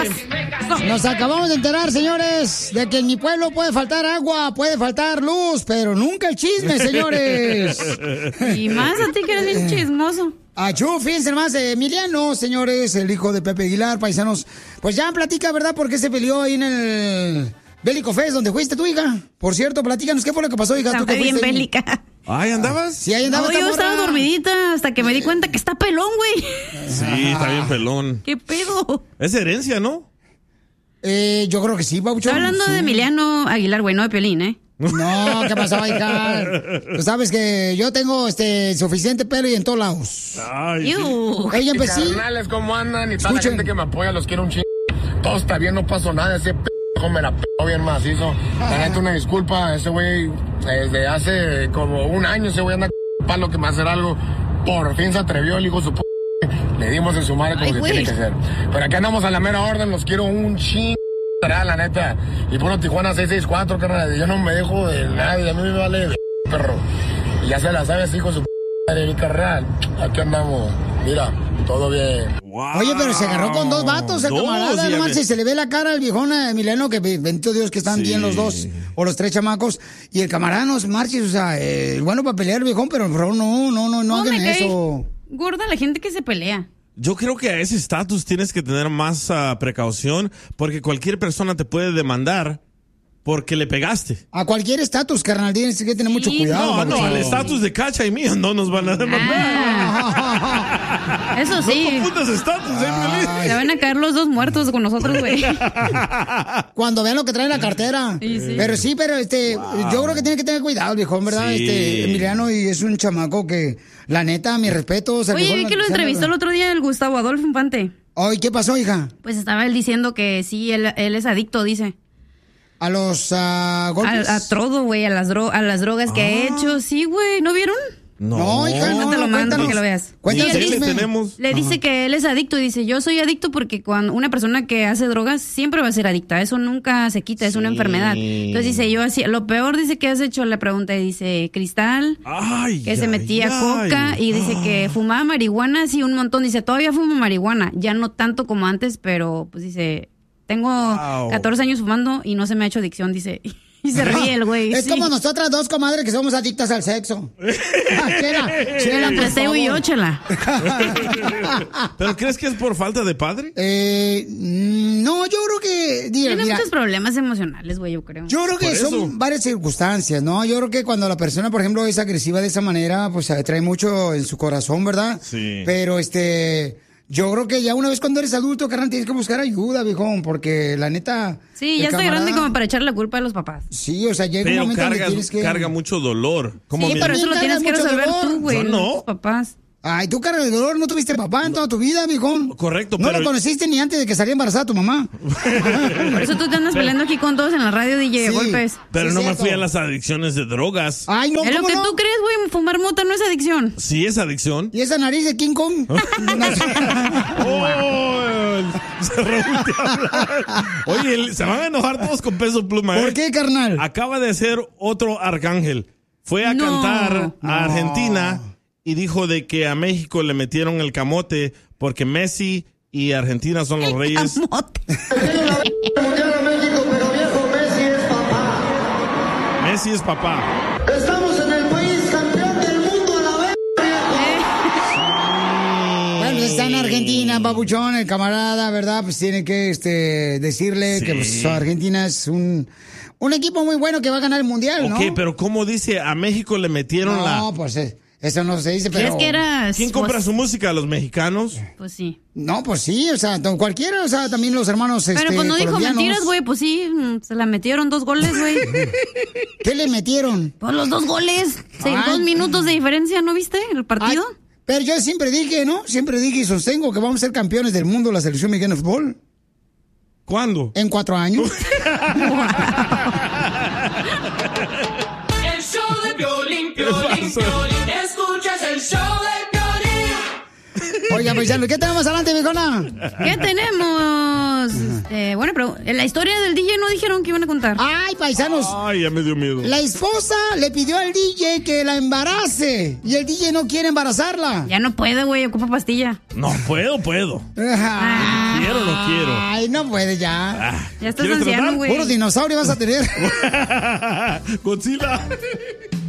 Nos acabamos de enterar, señores, de que en mi pueblo puede faltar agua, puede faltar luz, pero nunca el chisme, señores. Y más a ti que eres bien chismoso. Achú, fíjense más, Emiliano, señores, el hijo de Pepe Aguilar, paisanos. Pues ya platica, ¿verdad? ¿Por qué se peleó ahí en el Bélico Fest, donde fuiste tú, hija? Por cierto, platícanos, ¿qué fue lo que pasó, hija? Está bien bélica. Ay, ¿andabas? Sí, ahí andaba. No, yo estaba dormidita hasta que me di cuenta que está pelón, güey. Sí, está bien pelón. ¿Qué pedo? Es herencia, ¿no? Yo creo que sí, Pauchón. Estoy hablando de Emiliano Aguilar, güey, no de Piolín, ¿eh? No, ¿qué pasó, hija? Tú sabes que yo tengo suficiente pelo y en todos lados. Ay, Ella empezó. Carnales, ¿cómo andan? Y toda la gente que me apoya, los quiero un chingo. Todo está bien, no pasó nada. Ese me la bien macizo. La neta, una disculpa. Ese güey, desde hace como un año, ese güey anda palo que me va a hacer algo. Por fin se atrevió el hijo de su Le dimos en su madre como tiene que ser. Pero aquí andamos a la mera orden, los quiero un chingo. La neta, y puro Tijuana 664, carnal. Yo no me dejo de nadie, a mí me vale perro. Y ya se la sabes, hijo de su madre, mi carnal. Aquí andamos, mira, todo bien. Wow. Oye, pero se agarró con dos vatos, el camarada, no manches, se le ve la cara al viejón Emiliano, que bendito Dios que están bien los dos, o los tres chamacos, y el camarada no se marches, o sea, bueno para pelear el viejón, pero por favor, no hagan eso. Gorda la gente que se pelea. Yo creo que a ese estatus tienes que tener más precaución porque cualquier persona te puede demandar porque le pegaste. A cualquier estatus, carnal, tienes que tener mucho cuidado. No, al estatus de Cacha y mío no nos van a demandar. Eso sí. No confundas estatus, feliz. Se van a caer los dos muertos con nosotros, güey. Cuando vean lo que trae la cartera. Sí. Pero yo creo que tiene que tener cuidado el viejón, ¿verdad? Sí. Emiliano, y es un chamaco que, la neta, mi respeto. Oye, vi que lo entrevistó el otro día el Gustavo Adolfo Infante. Oye, ¿qué pasó, hija? Pues estaba él diciendo que sí, él es adicto, dice. A los golpes. A todo, güey, a las drogas que ha hecho. Sí, güey, ¿no vieron? No, hija, no te lo mando cuéntanos. para que lo veas. Cuéntanos. Le dice que él es adicto. Dice, yo soy adicto porque cuando una persona que hace drogas siempre va a ser adicta. Eso nunca se quita, es una enfermedad. Entonces dice, yo así, lo peor dice que has hecho, le pregunta y dice, cristal, que se metía coca y dice que fumaba marihuana, sí, un montón. Dice, todavía fumo marihuana, ya no tanto como antes, pero pues dice, tengo 14 años fumando y no se me ha hecho adicción, dice. Y se ríe el güey. Es como nosotras dos, comadres, que somos adictas al sexo. Chela, por favor. Y yo, Chela. ¿Pero crees que es por falta de padre? No, yo creo que... Tiene muchos problemas emocionales, güey, yo creo. Yo creo que son varias circunstancias, ¿no? Yo creo que cuando la persona, por ejemplo, es agresiva de esa manera, pues trae mucho en su corazón, ¿verdad? Sí. Pero, yo creo que ya una vez cuando eres adulto, carnal, tienes que buscar ayuda, viejón, porque la neta... Sí, ya estoy grande como para echarle la culpa a los papás. Sí, o sea, llega un momento donde tienes que... carga mucho dolor. Sí, pero eso lo tienes que resolver tú, güey, no. tus papás. Ay, tú cargas el dolor, no tuviste papá en toda tu vida, viejón. Correcto, no pero... lo conociste ni antes de que saliera embarazada tu mamá. Por eso tú te andas peleando aquí con todos en la radio, DJ, golpes. Pero sí, no cierto. me fui a las adicciones de drogas. Ay, no, es lo que tú crees, güey, fumar mota no es adicción. Sí es adicción. ¿Y esa nariz de King Kong? Oye, se van a enojar todos con Peso Pluma. ¿Por qué, carnal? Acaba de ser otro arcángel. Fue a cantar a Argentina y dijo de que a México le metieron el camote porque Messi y Argentina son los reyes. Camote. Messi es papá. Estamos en el país campeón del mundo a la vez. Bueno, está en Argentina, papuchón, el camarada, ¿verdad? Pues tiene que decirle que pues, Argentina es un equipo muy bueno que va a ganar el mundial, ¿no? Ok, pero ¿cómo dice? A México le metieron No, pues eso no se dice, pero... ¿Crees que era... ¿Quién compra su música? ¿Los mexicanos? Pues sí. No, pues sí, o sea, cualquiera, o sea, también los hermanos Pero pues no dijo colombianos. mentiras, güey, pues sí, se la metieron 2 goles, güey. ¿Qué le metieron? Pues los 2 goles, 2 minutos de diferencia, ¿no viste el partido? Ay, pero yo siempre dije, ¿no? Siempre dije y sostengo que vamos a ser campeones del mundo la selección mexicana de fútbol. ¿Cuándo? En 4 años. El show de Piolín, Piolín, Piolín. Escuchas el show de Piolín. Oiga, paisano, ¿qué tenemos adelante, viejona? ¿Qué tenemos? Bueno, pero en la historia del DJ no dijeron que iban a contar. Ay, paisanos. Ay, ya me dio miedo. La esposa le pidió al DJ que la embarace y el DJ no quiere embarazarla. Ya no puede, güey, ocupa pastilla. No, puedo. Quiero, no quiero. Ay, no puede ya. Ya estás anciano, güey. Puro dinosaurio vas a tener. Godzilla.